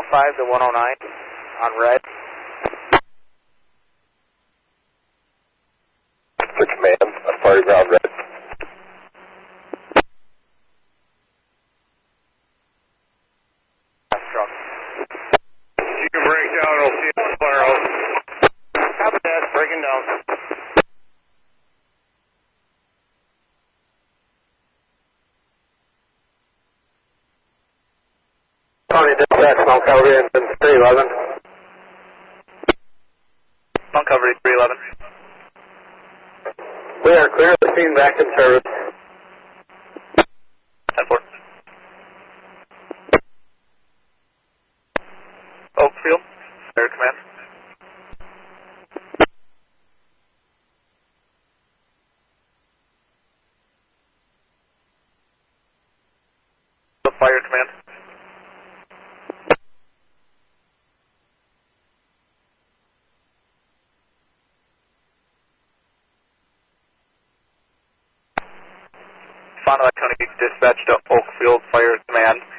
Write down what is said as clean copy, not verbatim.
105 to 109 on red. For command, on fire ground red. You can break down, it'll see it flare out. Copy that, breaking down. Tony, dispatch, Mount Calvary, and 311. Mount Calvary 311. We are clear of the scene, back in service. 10-4. Oakfield, Air Command. Fire Command. Fond du Lac County dispatch to Oakfield Fire Command.